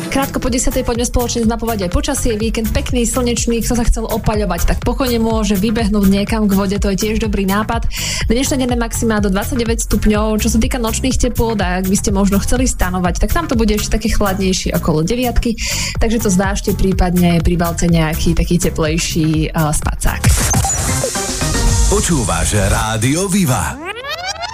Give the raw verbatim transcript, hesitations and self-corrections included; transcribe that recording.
Krátko po desiatej poďme spoločne zmapovať aj počasie, víkend pekný, slnečný, kto sa chcel opaľovať, tak pokojne môže vybehnúť niekam k vode, to je tiež dobrý nápad. Dnešné denné maximá do dvadsaťdeväť stupňov, čo sa týka nočných teplôt, ak by ste možno chceli stanovať, tak tam to bude ešte také chladnejšie okolo deviatky, takže to zvážte, prípadne pribalte nejaký taký teplejší uh, spacák. Počúvaš Rádio Viva.